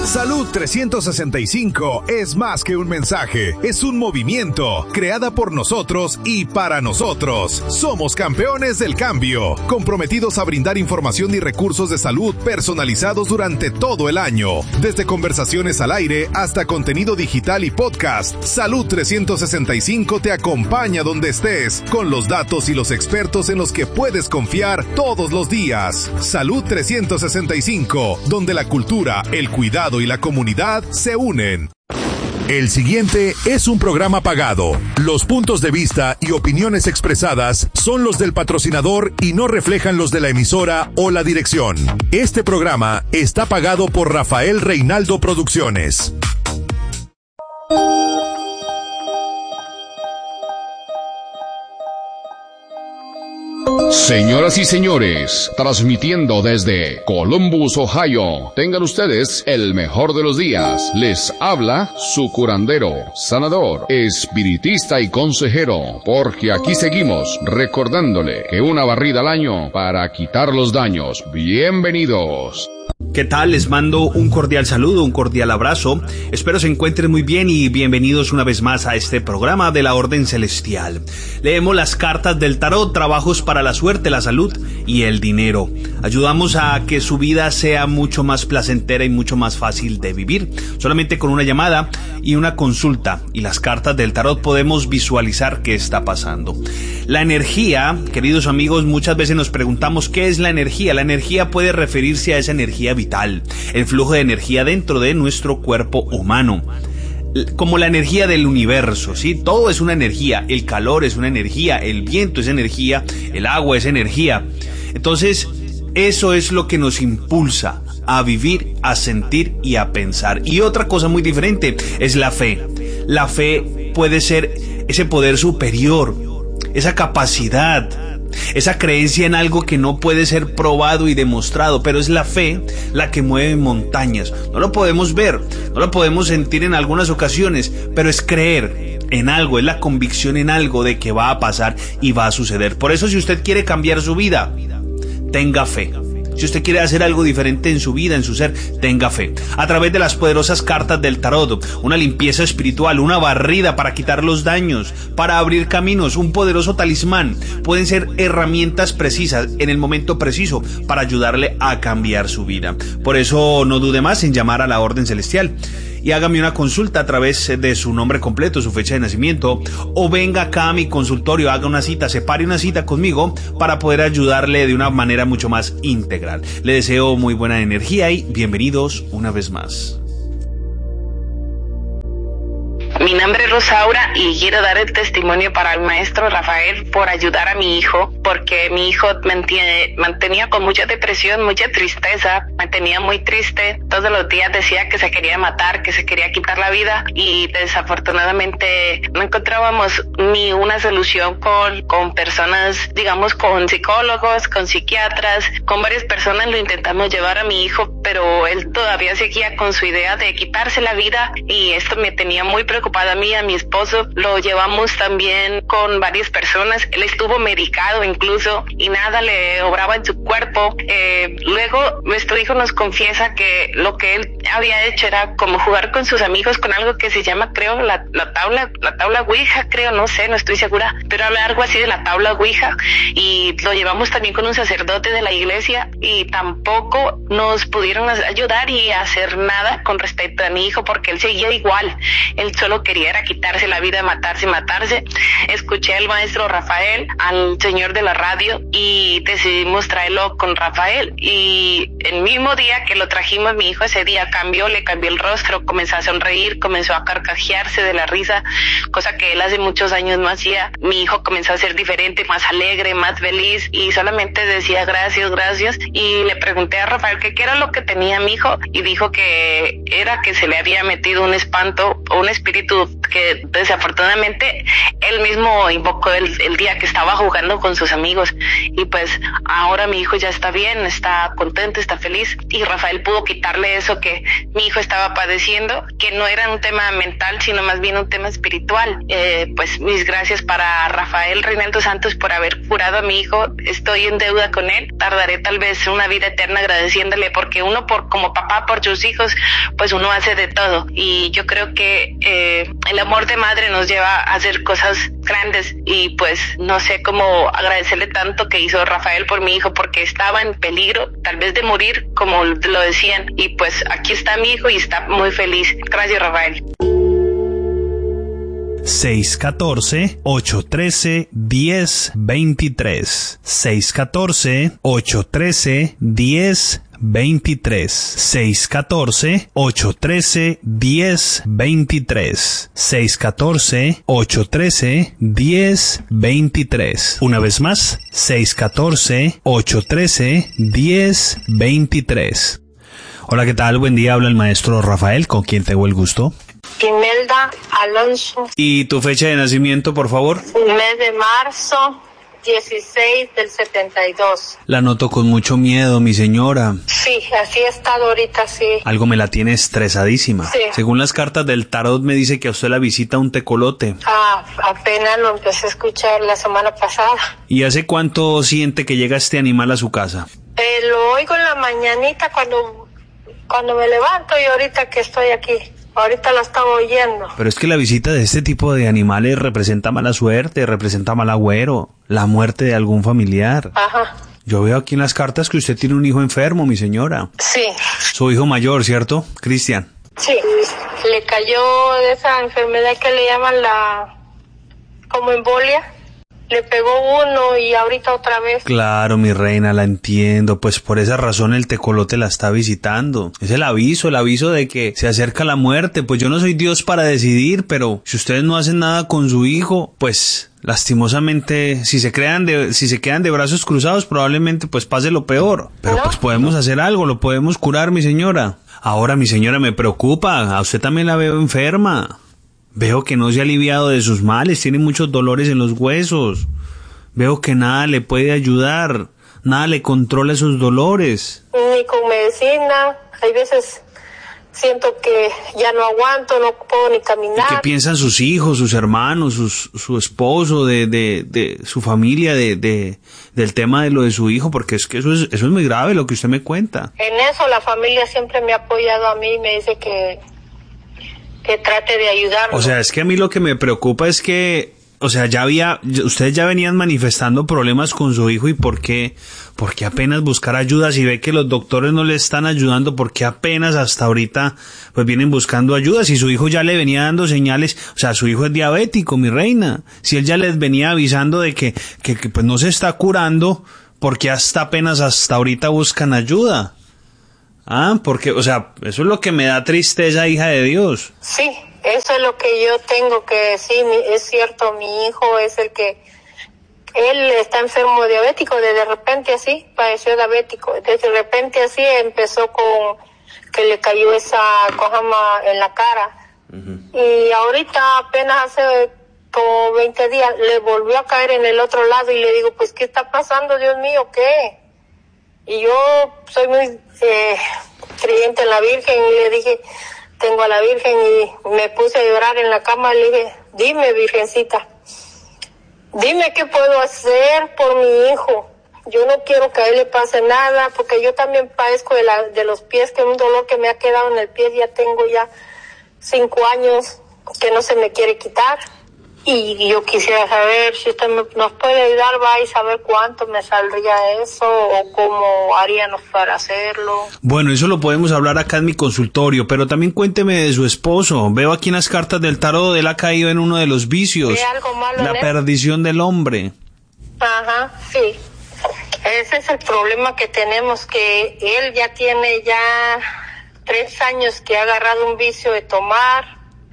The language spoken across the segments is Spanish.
Salud 365 es más que un mensaje, es un movimiento, creada por nosotros y para nosotros. Somos campeones del cambio, comprometidos a brindar información y recursos de salud personalizados durante todo el año. Desde conversaciones al aire hasta contenido digital y podcast, Salud 365 te acompaña donde estés, con los datos y los expertos en los que puedes confiar todos los días. Salud 365, donde la cultura, el cuidado y la comunidad se unen. El siguiente es un programa pagado. Los puntos de vista y opiniones expresadas son los del patrocinador y no reflejan los de la emisora o la dirección. Este programa está pagado por Rafael Reinaldo Producciones. Señoras y señores, transmitiendo desde Columbus, Ohio, tengan ustedes el mejor de los días. Les habla su curandero, sanador, espiritista y consejero, porque aquí seguimos recordándole que una barrida al año para quitar los daños. Bienvenidos. ¿Qué tal? Les mando un cordial saludo, un cordial abrazo. Espero se encuentren muy bien y bienvenidos una vez más a este programa de la Orden Celestial. Leemos las cartas del tarot, trabajos para la suerte, la salud y el dinero. Ayudamos a que su vida sea mucho más placentera y mucho más fácil de vivir. Solamente con una llamada y una consulta y las cartas del tarot podemos visualizar qué está pasando. La energía, queridos amigos, muchas veces nos preguntamos ¿qué es la energía? La energía puede referirse a esa energía vital, el flujo de energía dentro de nuestro cuerpo humano, como la energía del universo, ¿sí? Todo es una energía, el calor es una energía, el viento es energía, el agua es energía. Entonces, eso es lo que nos impulsa a vivir, a sentir y a pensar. Y otra cosa muy diferente es la fe. La fe puede ser ese poder superior, esa capacidad, esa creencia en algo que no puede ser probado y demostrado, pero es la fe la que mueve montañas. No lo podemos ver, no lo podemos sentir en algunas ocasiones, pero es creer en algo, es la convicción en algo de que va a pasar y va a suceder. Por eso, si usted quiere cambiar su vida, tenga fe. Si usted quiere hacer algo diferente en su vida, en su ser, tenga fe. A través de las poderosas cartas del tarot, una limpieza espiritual, una barrida para quitar los daños, para abrir caminos, un poderoso talismán, pueden ser herramientas precisas en el momento preciso para ayudarle a cambiar su vida. Por eso no dude más en llamar a la Orden Celestial y hágame una consulta a través de su nombre completo, su fecha de nacimiento, o venga acá a mi consultorio, haga una cita, separe una cita conmigo para poder ayudarle de una manera mucho más integral. Le deseo muy buena energía y bienvenidos una vez más. Mi nombre es Rosaura y quiero dar el testimonio para el maestro Rafael por ayudar a mi hijo, porque mi hijo mantenía con mucha depresión, mucha tristeza, me tenía muy triste. Todos los días decía que se quería matar, que se quería quitar la vida y desafortunadamente no encontrábamos ni una solución con personas, digamos, con psicólogos, con psiquiatras, con varias personas lo intentamos llevar a mi hijo, pero él todavía seguía con su idea de quitarse la vida y esto me tenía muy preocupada a mí, a mi esposo. Lo llevamos también con varias personas, él estuvo medicado incluso y nada le obraba en su cuerpo. Luego nuestro hijo nos confiesa que lo que él había hecho era como jugar con sus amigos con algo que se llama, creo, la tabla Ouija, creo, no sé, no estoy segura, pero habla algo así de la tabla Ouija y lo llevamos también con un sacerdote de la iglesia y tampoco nos pudieron ayudar y hacer nada con respecto a mi hijo porque él seguía igual, él solo quería era quitarse la vida, matarse. Escuché al maestro Rafael, al señor de la radio y decidimos traerlo con Rafael y el mismo día que lo trajimos, mi hijo ese día le cambió el rostro, comenzó a sonreír, comenzó a carcajearse de la risa, cosa que él hace muchos años no hacía. Mi hijo comenzó a ser diferente, más alegre, más feliz y solamente decía gracias y le pregunté a Rafael que qué era lo que tenía mi hijo y dijo que era que se le había metido un espanto o un espíritu que desafortunadamente él mismo invocó el día que estaba jugando con sus sus amigos. Y pues ahora mi hijo ya está bien, está contento, está feliz, y Rafael pudo quitarle eso que mi hijo estaba padeciendo, que no era un tema mental, sino más bien un tema espiritual. Pues mis gracias para Rafael Reinaldo Santos por haber curado a mi hijo. Estoy en deuda con él, tardaré tal vez una vida eterna agradeciéndole, porque uno como papá por sus hijos, pues uno hace de todo, y yo creo que el amor de madre nos lleva a hacer cosas grandes, y pues no sé cómo agradecerle tanto que hizo Rafael por mi hijo, porque estaba en peligro tal vez de morir, como lo decían, y pues aquí está mi hijo y está muy feliz. Gracias, Rafael. 614-813-1023. 614-813-1023. 614-813-1023. 614-813-1023. Una vez más, 614-813-1023. Hola, ¿qué tal? Buen día, habla el maestro Rafael, ¿con quién tengo el gusto? Imelda Alonso. ¿Y tu fecha de nacimiento, por favor? Mes de marzo 16 del 72. La noto con mucho miedo, mi señora. Sí, así he estado ahorita, sí. Algo me la tiene estresadísima. Sí. Según las cartas del tarot me dice que a usted la visita un tecolote. Apenas lo empecé a escuchar la semana pasada. ¿Y hace cuánto siente que llega este animal a su casa? Lo oigo en la mañanita cuando me levanto, y ahorita que estoy aquí. Ahorita la estaba oyendo. Pero es que la visita de este tipo de animales representa mala suerte, representa mal agüero, la muerte de algún familiar. Ajá. Yo veo aquí en las cartas que usted tiene un hijo enfermo, mi señora. Sí. Su hijo mayor, ¿cierto, Cristian? Sí. Le cayó de esa enfermedad que le llaman como embolia. Le pegó uno y ahorita otra vez. Claro, mi reina, la entiendo. Pues por esa razón el tecolote la está visitando. Es el aviso de que se acerca la muerte. Pues yo no soy Dios para decidir, pero si ustedes no hacen nada con su hijo, pues lastimosamente, si se quedan de brazos cruzados, probablemente pues pase lo peor. Pero ¿no? Pues podemos hacer algo, lo podemos curar, mi señora. Ahora, mi señora, me preocupa. A usted también la veo enferma. Veo que no se ha aliviado de sus males, tiene muchos dolores en los huesos. Veo que nada le puede ayudar, nada le controla esos dolores. Ni con medicina, hay veces siento que ya no aguanto, no puedo ni caminar. ¿Y qué piensan sus hijos, sus hermanos, su esposo, de su familia, del tema de lo de su hijo? Porque es que eso es muy grave lo que usted me cuenta. En eso la familia siempre me ha apoyado a mí y me dice que trate de ayudarlo. O sea, es que a mí lo que me preocupa es que, o sea, ustedes ya venían manifestando problemas con su hijo, y ¿por qué apenas buscar ayuda? Si ve que los doctores no le están ayudando, ¿por qué apenas hasta ahorita pues vienen buscando ayuda? Si su hijo ya le venía dando señales, o sea, su hijo es diabético, mi reina. Si él ya les venía avisando de que pues no se está curando, ¿por qué apenas hasta ahorita buscan ayuda? Porque, o sea, eso es lo que me da tristeza, hija de Dios. Sí, eso es lo que yo tengo que decir. Es cierto, mi hijo es el que... Él está enfermo diabético, de repente así, padeció diabético. De repente así empezó con que le cayó esa cojama en la cara. Uh-huh. Y ahorita apenas hace como 20 días le volvió a caer en el otro lado, y le digo, pues, ¿qué está pasando, Dios mío? ¿Qué? Y yo soy muy creyente en la Virgen, y le dije, tengo a la Virgen, y me puse a llorar en la cama. Le dije, dime, Virgencita, dime qué puedo hacer por mi hijo. Yo no quiero que a él le pase nada, porque yo también padezco de los pies, que es un dolor que me ha quedado en el pie. Ya tengo 5 años que no se me quiere quitar. Y yo quisiera saber si usted nos puede ayudar, va, y saber cuánto me saldría eso, o cómo haríamos para hacerlo. Bueno, eso lo podemos hablar acá en mi consultorio, pero también cuénteme de su esposo. Veo aquí en las cartas del tarot, él ha caído en uno de los vicios, ¿Ve algo malo la perdición del hombre. Ajá, sí. Ese es el problema que tenemos, que él ya tiene 3 años que ha agarrado un vicio de tomar,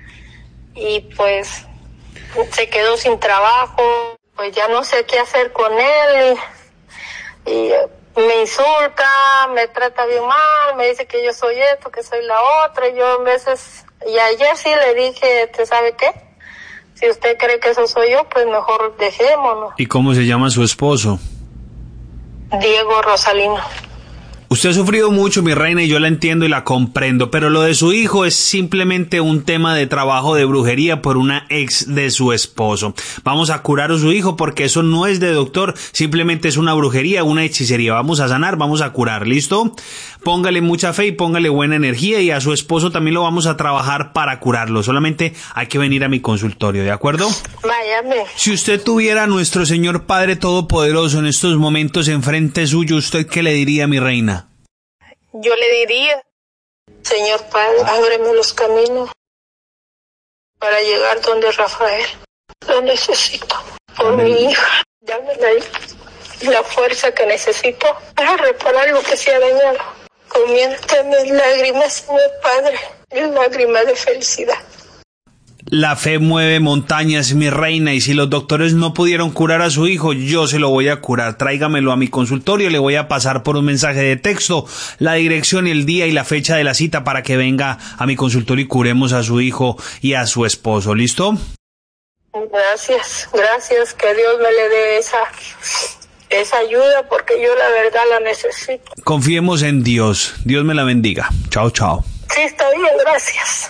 y pues se quedó sin trabajo. Pues ya no sé qué hacer con él, y me insulta, me trata bien mal, me dice que yo soy esto, que soy la otra. Yo a veces, y ayer sí le dije, ¿te sabe qué? Si usted cree que eso soy yo, pues mejor dejémonos. ¿Y cómo se llama su esposo? Diego Rosalino. Usted ha sufrido mucho, mi reina, y yo la entiendo y la comprendo, pero lo de su hijo es simplemente un tema de trabajo de brujería por una ex de su esposo. Vamos a curar a su hijo porque eso no es de doctor, simplemente es una brujería, una hechicería. Vamos a sanar, vamos a curar, ¿listo? Póngale mucha fe y póngale buena energía, y a su esposo también lo vamos a trabajar para curarlo. Solamente hay que venir a mi consultorio, ¿de acuerdo? Váyame. Si usted tuviera a nuestro Señor Padre Todopoderoso en estos momentos enfrente suyo, ¿usted qué le diría, mi reina? Yo le diría, Señor Padre, ábreme los caminos para llegar donde Rafael. Lo necesito por mi hija. Dame la fuerza que necesito para reparar lo que se ha dañado. Conviérteme en lágrimas, Señor Padre, en lágrimas de felicidad. La fe mueve montañas, mi reina, y si los doctores no pudieron curar a su hijo, yo se lo voy a curar. Tráigamelo a mi consultorio, le voy a pasar por un mensaje de texto la dirección, el día y la fecha de la cita para que venga a mi consultorio y curemos a su hijo y a su esposo. ¿Listo? Gracias, que Dios me le dé esa ayuda porque yo la verdad la necesito. Confiemos en Dios. Dios me la bendiga. Chao, chao. Sí, está bien, gracias.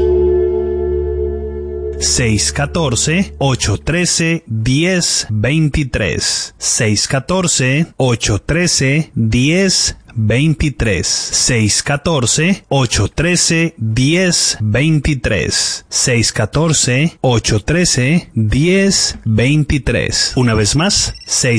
614-813-1023. 614-813-1023. 614-813-1023. 614-813-1023. Una vez más,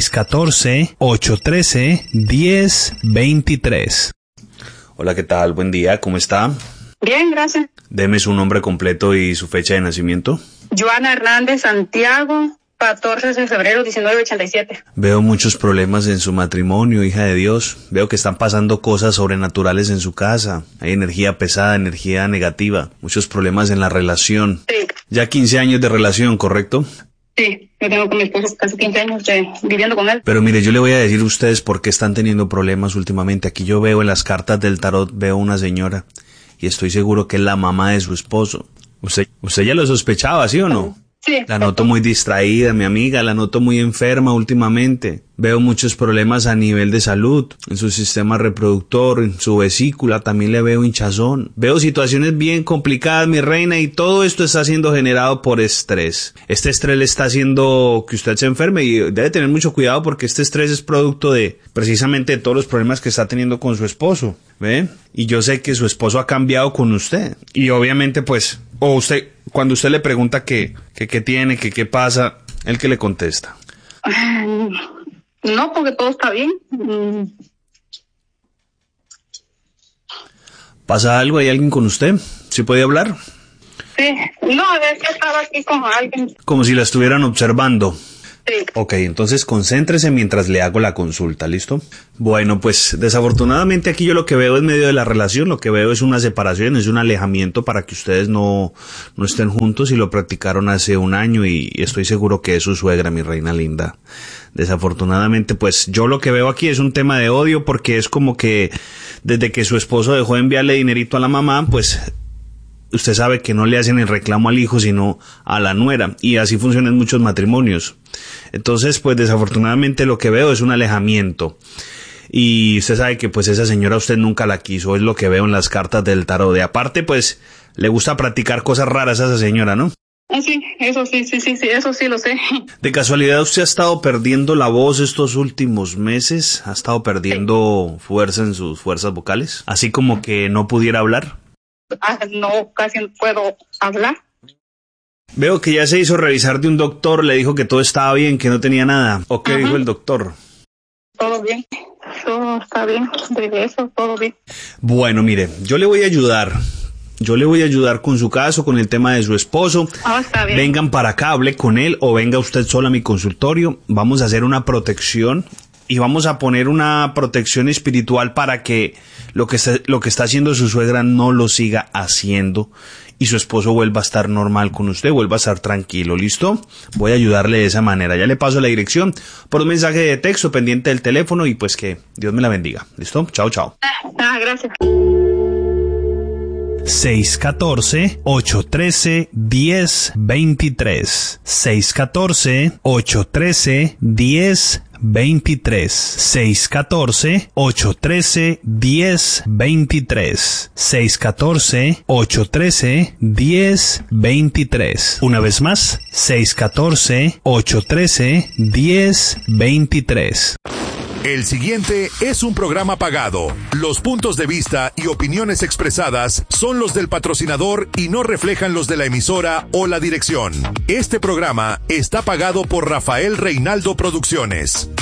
614-813-1023. Hola, ¿qué tal? Buen día, ¿cómo está? Bien, gracias. Deme su nombre completo y su fecha de nacimiento. Joana Hernández Santiago, 14 de febrero 1987. Veo muchos problemas en su matrimonio, hija de Dios. Veo que están pasando cosas sobrenaturales en su casa. Hay energía pesada, energía negativa. Muchos problemas en la relación. Sí. Ya 15 años de relación, ¿correcto? Sí, yo tengo con mi esposo casi 15 años viviendo con él. Pero mire, yo le voy a decir a ustedes por qué están teniendo problemas últimamente. Aquí yo veo en las cartas del tarot, veo una señora. Y estoy seguro que es la mamá de su esposo. Usted ya lo sospechaba, ¿sí o no? Sí. La noto muy distraída, mi amiga, la noto muy enferma últimamente. Veo muchos problemas a nivel de salud, en su sistema reproductor, en su vesícula, también le veo hinchazón. Veo situaciones bien complicadas, mi reina, y todo esto está siendo generado por estrés. Este estrés le está haciendo que usted se enferme y debe tener mucho cuidado porque este estrés es producto de precisamente de todos los problemas que está teniendo con su esposo, ¿ve? Y yo sé que su esposo ha cambiado con usted. Y obviamente pues, cuando usted le pregunta qué tiene, qué pasa, ¿él qué le contesta? No, porque todo está bien. ¿Pasa algo? ¿Hay alguien con usted? ¿Sí puede hablar? Sí. No, es que estaba aquí con alguien. Como si la estuvieran observando. Sí. Ok, entonces concéntrese mientras le hago la consulta, ¿listo? Bueno, pues desafortunadamente aquí yo lo que veo en medio de la relación, lo que veo es una separación, es un alejamiento para que ustedes no estén juntos y lo practicaron hace un año y estoy seguro que es su suegra, mi reina linda. Desafortunadamente, pues yo lo que veo aquí es un tema de odio porque es como que desde que su esposo dejó de enviarle dinerito a la mamá, pues usted sabe que no le hacen el reclamo al hijo sino a la nuera y así funcionan muchos matrimonios. Entonces pues desafortunadamente lo que veo es un alejamiento y usted sabe que pues esa señora usted nunca la quiso, es lo que veo en las cartas del tarot. De aparte pues le gusta practicar cosas raras a esa señora, ¿no? Sí, eso sí, eso sí lo sé. ¿De casualidad usted ha estado perdiendo la voz estos últimos meses? ¿Ha estado perdiendo fuerza en sus fuerzas vocales? Así como que no pudiera hablar. No, casi no puedo hablar. Veo que ya se hizo revisar de un doctor, le dijo que todo estaba bien, que no tenía nada. ¿O qué dijo el doctor? Todo bien, todo está bien, de eso, todo bien. Bueno, mire, yo le voy a ayudar. Yo le voy a ayudar con su caso, con el tema de su esposo. Está bien. Vengan para acá, hable con él o venga usted sola a mi consultorio. Vamos a hacer una protección y vamos a poner una protección espiritual para que lo que está haciendo su suegra no lo siga haciendo y su esposo vuelva a estar normal con usted, vuelva a estar tranquilo, ¿listo? Voy a ayudarle de esa manera. Ya le paso la dirección por un mensaje de texto pendiente del teléfono y pues que Dios me la bendiga, ¿listo? Chao, chao. Gracias. 614-813-1023. 614-813-1023. 614-813-1023. 614-813-1023. Una vez más, 614-813-1023. El siguiente es un programa pagado. Los puntos de vista y opiniones expresadas son los del patrocinador y no reflejan los de la emisora o la dirección. Este programa está pagado por Rafael Reinaldo Producciones.